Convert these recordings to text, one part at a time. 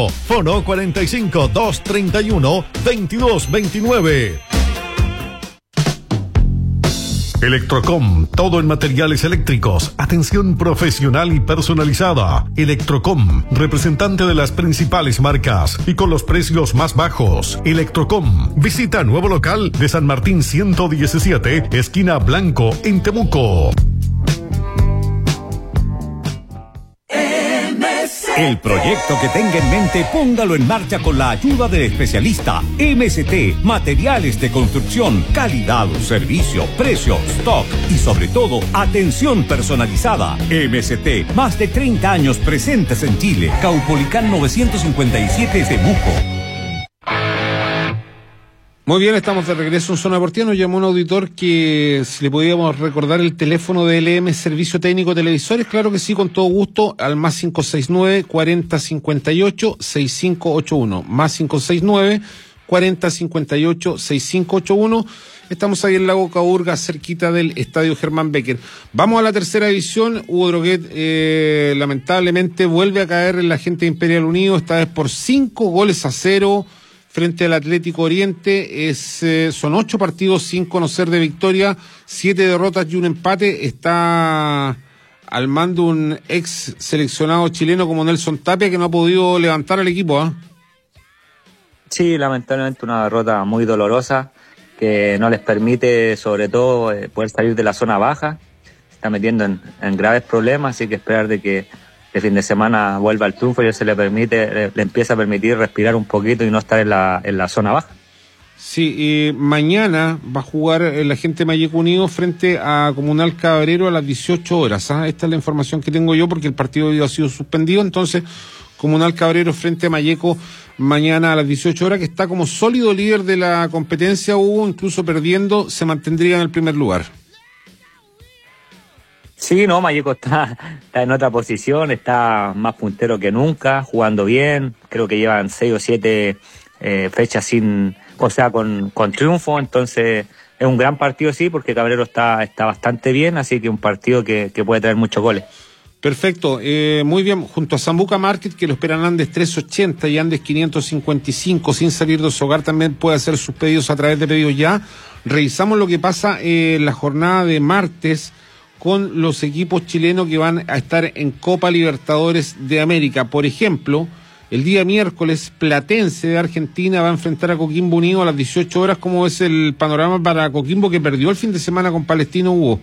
Fono 45-231-2229. Electrocom, todo en materiales eléctricos, atención profesional y personalizada. Electrocom, representante de las principales marcas y con los precios más bajos. Electrocom, visita nuevo local de San Martín 117, esquina Blanco, en Temuco. El proyecto que tenga en mente, póngalo en marcha con la ayuda del especialista MST, materiales de construcción, calidad, servicio, precio, stock y sobre todo, atención personalizada. MST, más de 30 años presentes en Chile. Caupolicán 957 Temuco. Muy bien, estamos de regreso en Zona Deportiva. Nos llamó un auditor que si le podíamos recordar el teléfono de LM Servicio Técnico Televisores. Claro que sí, con todo gusto, al más 569-4058-6581. Más 569-4058-6581. Estamos ahí en Lago Caburga, cerquita del Estadio Germán Becker. Vamos a la tercera división. Hugo Droguet, lamentablemente, vuelve a caer en la gente de Imperial Unido, esta vez por 5-0. Frente al Atlético Oriente. Son 8 partidos sin conocer de victoria, 7 derrotas y un empate. Está al mando un ex seleccionado chileno como Nelson Tapia, que no ha podido levantar al equipo, ¿eh? Sí, lamentablemente una derrota muy dolorosa que no les permite, sobre todo, poder salir de la zona baja. Se está metiendo en graves problemas, así que esperar de que el fin de semana vuelva al triunfo y eso le empieza a permitir respirar un poquito y no estar en la zona baja. Sí, mañana va a jugar la gente de Malleco Unido frente a Comunal Cabrero a las 18 horas. Esta es la información que tengo yo porque el partido ha sido suspendido. Entonces, Comunal Cabrero frente a Malleco mañana a las 18 horas, que está como sólido líder de la competencia. Hugo, incluso perdiendo, se mantendría en el primer lugar. Sí, no, Malleco está en otra posición, está más puntero que nunca, jugando bien. Creo que llevan 6 o 7 fechas con triunfo. Entonces es un gran partido, sí, porque Cabrero está bastante bien, así que un partido que puede traer muchos goles. Perfecto, muy bien. Junto a Zambuca Market, que lo esperan Andes 380 y Andes 555, sin salir de su hogar, también puede hacer sus pedidos a través de Pedidos Ya. Revisamos lo que pasa en la jornada de martes con los equipos chilenos que van a estar en Copa Libertadores de América. Por ejemplo, el día miércoles, Platense de Argentina va a enfrentar a Coquimbo Unido a las 18 horas. ¿Cómo es el panorama para Coquimbo, que perdió el fin de semana con Palestino, Hugo?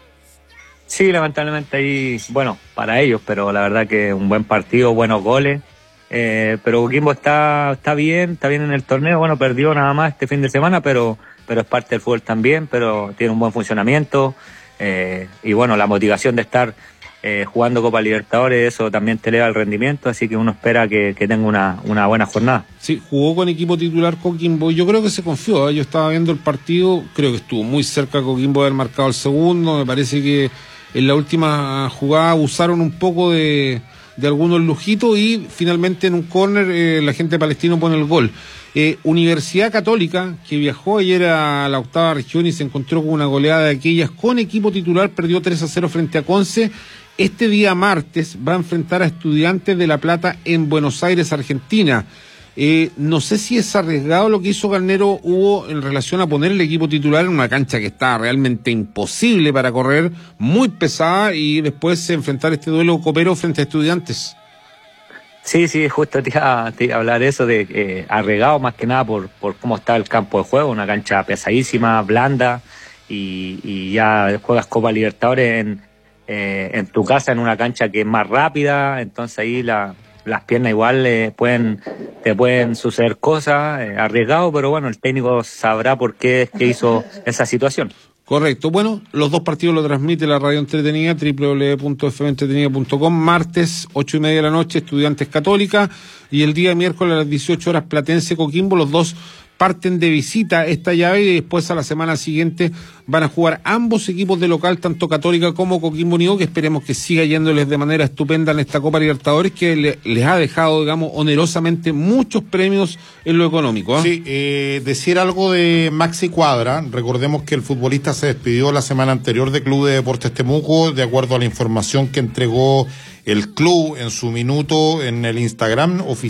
Sí, lamentablemente ahí, bueno, para ellos, pero la verdad que un buen partido, buenos goles. Pero Coquimbo está bien en el torneo. Bueno, perdió nada más este fin de semana, pero es parte del fútbol también, pero tiene un buen funcionamiento. Y bueno, la motivación de estar jugando Copa Libertadores, eso también te eleva el rendimiento, así que uno espera que tenga una buena jornada. Sí, jugó con equipo titular Coquimbo, yo creo que se confió, yo estaba viendo el partido, creo que estuvo muy cerca Coquimbo de haber marcado el segundo. Me parece que en la última jugada abusaron un poco de algunos lujitos y finalmente en un córner la gente de Palestino pone el gol. Universidad Católica, que viajó ayer a la 8ª región y se encontró con una goleada de aquellas con equipo titular, perdió 3-0 frente a Conce. Este día martes va a enfrentar a Estudiantes de La Plata en Buenos Aires, Argentina. No sé si es arriesgado lo que hizo Garnero, Hugo, en relación a poner el equipo titular en una cancha que está realmente imposible para correr, muy pesada, y después enfrentar este duelo copero frente a Estudiantes. Sí, justo te iba a hablar eso de arriesgado más que nada por cómo está el campo de juego, una cancha pesadísima, blanda, y ya juegas Copa Libertadores en tu casa, en una cancha que es más rápida, entonces ahí las piernas igual te pueden suceder cosas, arriesgado, pero bueno, el técnico sabrá por qué es que hizo esa situación. Correcto. Bueno, los dos partidos lo transmite la radio entretenida, www.fmentretenida.com. Martes, 8:30 de la noche, Estudiantes Católica, y el día miércoles a las 18 horas, Platense Coquimbo. Los dos parten de visita esta llave y después a la semana siguiente van a jugar ambos equipos de local, tanto Católica como Coquimbo Unido, que esperemos que siga yéndoles de manera estupenda en esta Copa Libertadores, que les ha dejado, digamos, onerosamente muchos premios en lo económico, ¿eh? Sí, decir algo de Maxi Cuadra. Recordemos que el futbolista se despidió la semana anterior de Club de Deportes Temuco, de acuerdo a la información que entregó el club en su minuto en el Instagram oficial.